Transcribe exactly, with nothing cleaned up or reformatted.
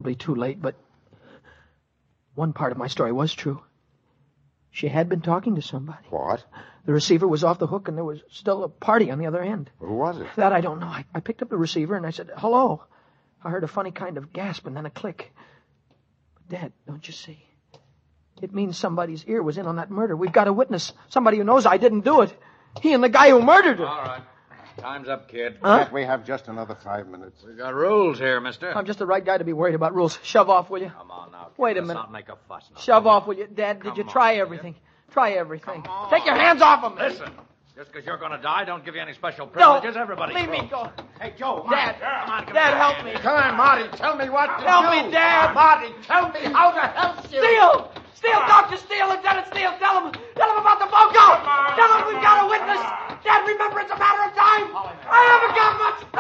probably too late, but one part of my story was true. She had been talking to somebody. What? The receiver was off the hook, and there was still a party on the other end. Who was it? That I don't know. I, I picked up the receiver, and I said, hello. I heard a funny kind of gasp and then a click. But, Dad, don't you see? It means somebody's ear was in on that murder. We've got a witness. Somebody who knows I didn't do it. He and the guy who murdered her. All right. Time's up, kid. Huh? Can't we have just another five minutes? We've got rules here, mister. I'm just the right guy to be worried about rules. Shove off, will you? Come on now. Kid. Wait a Let's minute. not make a fuss now. Shove Come off, on. will you? Dad, did Come you on, try will you? everything? Try everything. Come on. Take your hands off of me. Listen, just because you're going to die don't give you any special privileges. No, Everybody leave me throws. go. Hey, Joe, Dad, Come on, come Dad, on. help me. Come on, Marty, tell me what to Help do. me, Dad. Marty, tell me how to help you. Steele! Steele, Doctor Steele, Lieutenant Steele, tell him, tell him about the bunko! Tell him we've got a witness! Dad, remember, it's a matter of time! I haven't got much